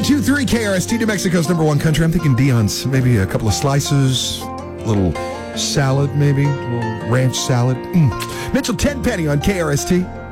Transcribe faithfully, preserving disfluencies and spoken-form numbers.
two three K R S T, New Mexico's number one country. I'm thinking Dion's. Maybe a couple of slices, a little salad maybe, a little ranch salad. Mm. Mitchell Tenpenny on K R S T.